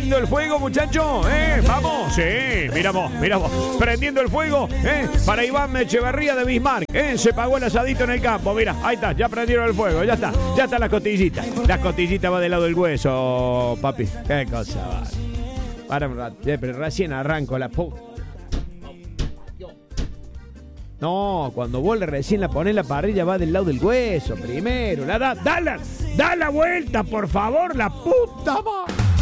prendiendo el fuego, muchachos. Vamos. Sí, mira vos. Prendiendo el fuego, para Iván Echeverría de Bismarck. Se pagó el asadito en el campo. Mira, ahí está, ya prendieron el fuego. Ya está las costillitas. Las costillitas va del lado del hueso, papi. Qué cosa va. Para un rato, pero recién arranco la puta. No, cuando vos recién la ponés en la parrilla va del lado del hueso primero. Da la vuelta, por favor, la puta madre.